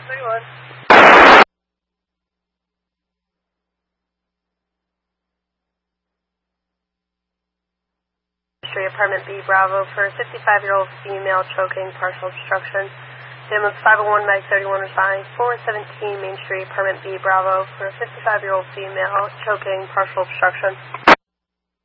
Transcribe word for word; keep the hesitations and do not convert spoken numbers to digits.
thirty-one. Street, Apartment B, Bravo, for a fifty-five-year-old female choking, partial obstruction. Damage five oh one, Mag thirty-one resigned. four seventeen Main Street, Apartment B, Bravo, for a fifty-five-year-old female choking, partial obstruction.